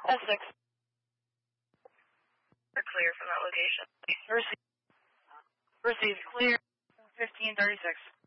S6. We're clear from that location. Receive clear. 1536.